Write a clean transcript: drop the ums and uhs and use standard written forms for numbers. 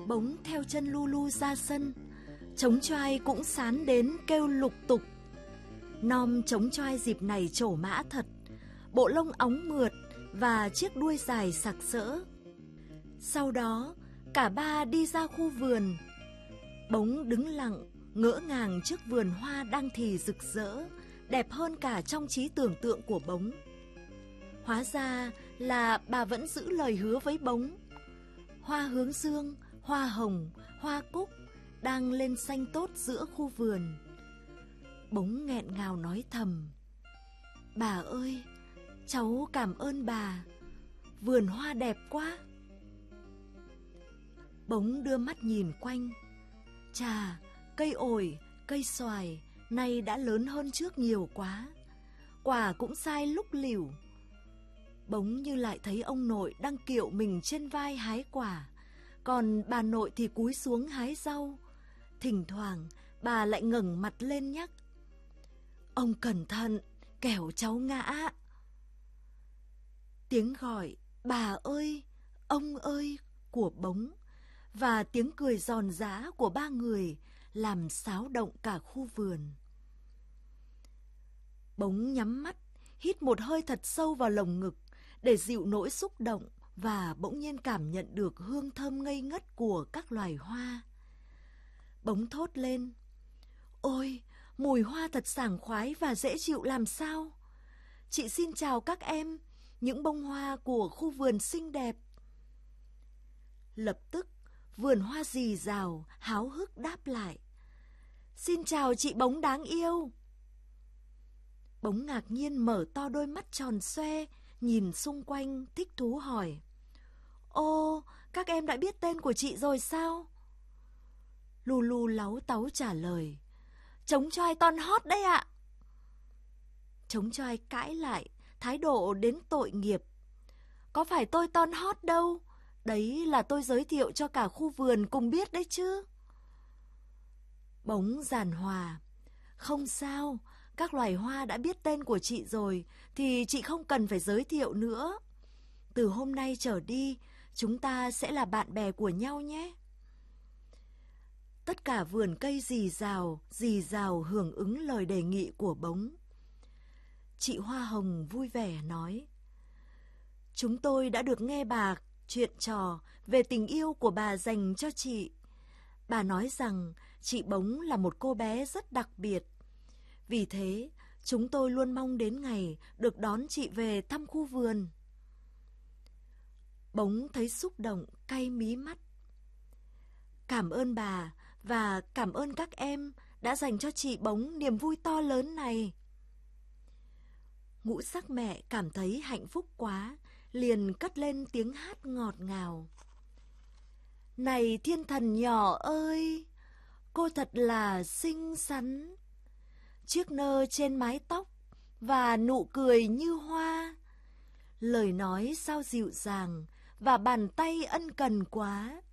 Bống theo chân Lulu ra sân. Trống choai cũng sán đến kêu lục tục. Nom trống choai dịp này trổ mã thật, bộ lông óng mượt và chiếc đuôi dài sặc sỡ. Sau đó cả ba đi ra khu vườn. Bống đứng lặng ngỡ ngàng trước vườn hoa đang thì rực rỡ, đẹp hơn cả trong trí tưởng tượng của Bống. Hóa ra là bà vẫn giữ lời hứa với Bống. Hoa hướng dương, hoa hồng, hoa cúc đang lên xanh tốt giữa khu vườn. Bống nghẹn ngào nói thầm: "Bà ơi, cháu cảm ơn bà, vườn hoa đẹp quá." Bống đưa mắt nhìn quanh. Chà, cây ổi, cây xoài nay đã lớn hơn trước nhiều quá. Quả cũng sai lúc lỉu. Bống như lại thấy ông nội đang kiệu mình trên vai hái quả, còn bà nội thì cúi xuống hái rau. Thỉnh thoảng bà lại ngẩng mặt lên nhắc: "Ông cẩn thận, kẻo cháu ngã." Tiếng gọi "bà ơi, ông ơi" của Bống và tiếng cười giòn giã của ba người làm xáo động cả khu vườn. Bống nhắm mắt, hít một hơi thật sâu vào lồng ngực để dịu nỗi xúc động và bỗng nhiên cảm nhận được hương thơm ngây ngất của các loài hoa. Bống thốt lên: "Ôi, mùi hoa thật sảng khoái và dễ chịu làm sao! Chị xin chào các em, những bông hoa của khu vườn xinh đẹp." Lập tức, vườn hoa rì rào, háo hức đáp lại: "Xin chào chị Bống đáng yêu." Bống ngạc nhiên mở to đôi mắt tròn xoe, nhìn xung quanh thích thú hỏi: "Ô, các em đã biết tên của chị rồi sao?" Lulu láu táu trả lời: "Trống choai ton hót đấy ạ." Trống choai cãi lại, thái độ đến tội nghiệp: "Có phải tôi ton hót đâu, đấy là tôi giới thiệu cho cả khu vườn cùng biết đấy chứ." Bống giàn hòa: "Không sao, các loài hoa đã biết tên của chị rồi thì chị không cần phải giới thiệu nữa. Từ hôm nay trở đi, chúng ta sẽ là bạn bè của nhau nhé." Tất cả vườn cây rì rào hưởng ứng lời đề nghị của Bống. Chị Hoa Hồng vui vẻ nói: "Chúng tôi đã được nghe bà chuyện trò về tình yêu của bà dành cho chị. Bà nói rằng chị Bống là một cô bé rất đặc biệt. Vì thế, chúng tôi luôn mong đến ngày được đón chị về thăm khu vườn." Bống thấy xúc động, cay mí mắt. "Cảm ơn bà và cảm ơn các em đã dành cho chị Bống niềm vui to lớn này." Ngũ sắc mẹ cảm thấy hạnh phúc quá, liền cất lên tiếng hát ngọt ngào: "Này thiên thần nhỏ ơi, cô thật là xinh xắn. Chiếc nơ trên mái tóc và nụ cười như hoa. Lời nói sao dịu dàng và bàn tay ân cần quá.